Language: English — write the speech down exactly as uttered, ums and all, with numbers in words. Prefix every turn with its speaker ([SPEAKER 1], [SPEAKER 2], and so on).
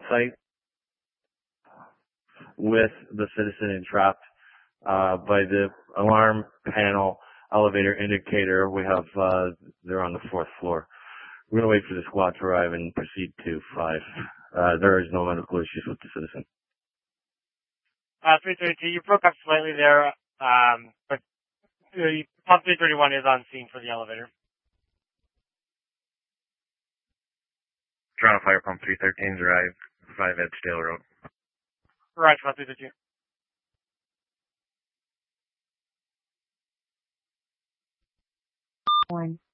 [SPEAKER 1] site with the citizen entrapped uh, by the alarm panel elevator indicator. We have, uh, they're on the fourth floor. We're going to wait for the squad to arrive and proceed to five. Uh, there is no medical issues with the citizen.
[SPEAKER 2] Uh, three thirty-two, you broke up slightly there, um, but uh, Pump three thirty-one is on scene for the elevator.
[SPEAKER 3] Toronto Fire Pump three thirteen's arrived, five Edgedale Road.
[SPEAKER 2] Right, Pump three thirty-two.
[SPEAKER 4] One.